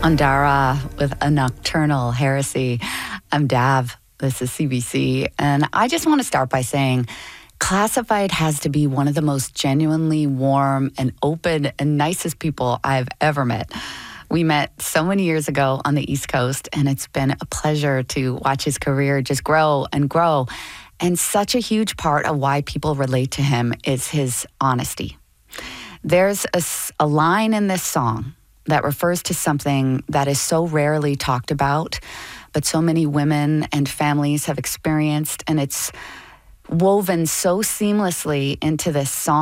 Andara with A Nocturnal Heresy. I'm Dav. This is CBC. And I just want to start by saying Classified has to be one of the most genuinely warm and open and nicest people I've ever met. We met so many years ago on the East Coast, and it's been a pleasure to watch his career just grow and grow. And such a huge part of why people relate to him is his honesty. There's a line in this song that refers to something that is so rarely talked about, but so many women and families have experienced, and it's woven so seamlessly into this song.